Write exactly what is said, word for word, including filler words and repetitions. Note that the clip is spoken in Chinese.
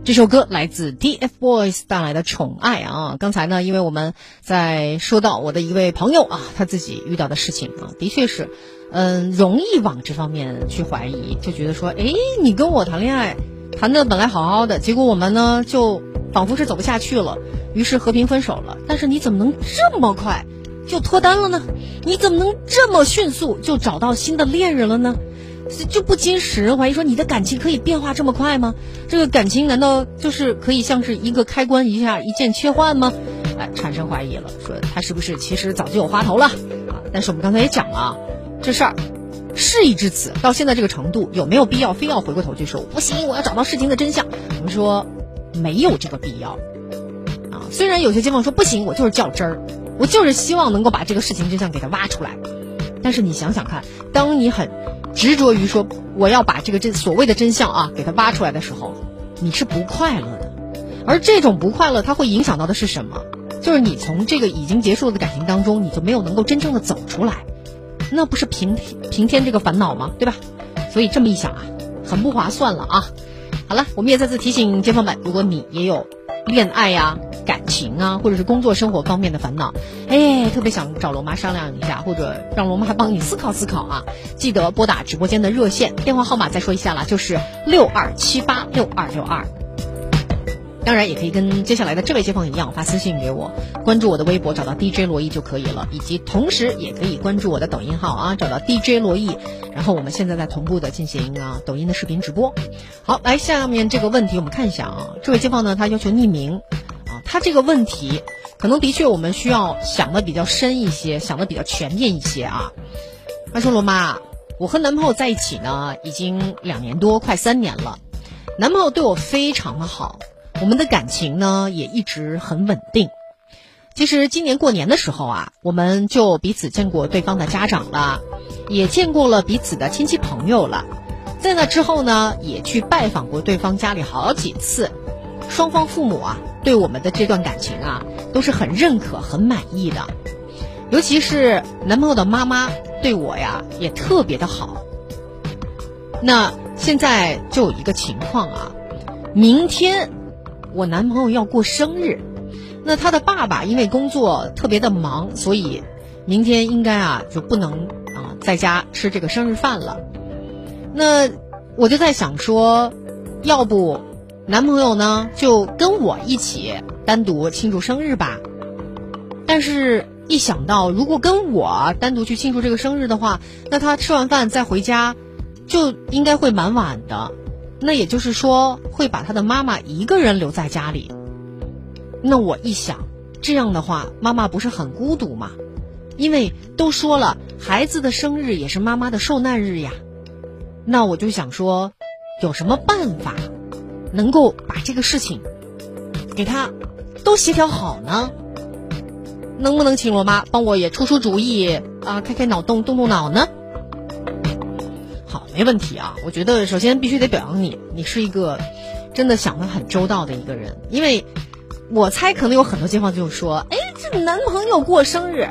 这首歌来自 T F Boys 带来的宠爱啊。刚才呢，因为我们在说到我的一位朋友啊，他自己遇到的事情啊，的确是嗯，容易往这方面去怀疑，就觉得说，诶，你跟我谈恋爱谈的本来好好的，结果我们呢就仿佛是走不下去了，于是和平分手了。但是你怎么能这么快就脱单了呢？你怎么能这么迅速就找到新的恋人了呢？就不禁使人怀疑说，你的感情可以变化这么快吗？这个感情难道就是可以像是一个开关一下一键切换吗？哎，产生怀疑了，说他是不是其实早就有花头了啊？但是我们刚才也讲了啊，这事儿事已至此，到现在这个程度，有没有必要非要回过头去说不行，我要找到事情的真相？我们说没有这个必要啊。虽然有些街坊说不行，我就是较真儿，我就是希望能够把这个事情真相给它挖出来，但是你想想看，当你很执着于说我要把这个真所谓的真相啊给它挖出来的时候，你是不快乐的。而这种不快乐它会影响到的是什么？就是你从这个已经结束的感情当中，你就没有能够真正的走出来，那不是平平添这个烦恼吗？对吧？所以这么一想啊，很不划算了啊。好了，我们也再次提醒街坊们，如果你也有恋爱呀、感情啊，或者是工作生活方面的烦恼，哎，特别想找罗妈商量一下，或者让罗妈帮你思考思考啊，记得拨打直播间的热线电话号码，再说一下了，就是六二七八六二六二。当然也可以跟接下来的这位街坊一样发私信给我，关注我的微博找到 D J 罗毅就可以了，以及同时也可以关注我的抖音号啊，找到 D J 罗毅，然后我们现在在同步的进行啊抖音的视频直播。好，来下面这个问题我们看一下啊，这位街坊呢他要求匿名啊，他这个问题可能的确我们需要想的比较深一些，想的比较全面一些啊。他说罗妈，我和男朋友在一起呢已经两年多快三年了，男朋友对我非常的好，我们的感情呢也一直很稳定。其实今年过年的时候啊，我们就彼此见过对方的家长了，也见过了彼此的亲戚朋友了。在那之后呢，也去拜访过对方家里好几次。双方父母啊，对我们的这段感情啊，都是很认可、很满意的。尤其是男朋友的妈妈对我呀，也特别的好。那现在就有一个情况啊，明天我男朋友要过生日，那他的爸爸因为工作特别的忙，所以明天应该啊就不能啊在家吃这个生日饭了。那我就在想说，要不男朋友呢就跟我一起单独庆祝生日吧。但是一想到如果跟我单独去庆祝这个生日的话，那他吃完饭再回家就应该会蛮晚的，那也就是说会把他的妈妈一个人留在家里。那我一想，这样的话妈妈不是很孤独吗？因为都说了，孩子的生日也是妈妈的受难日呀。那我就想说，有什么办法能够把这个事情给他都协调好呢？能不能请罗妈帮我也出出主意啊，开开脑洞，动动脑呢？好，没问题啊。我觉得首先必须得表扬你，你是一个真的想得很周到的一个人。因为我猜可能有很多街坊就说，哎，这男朋友过生日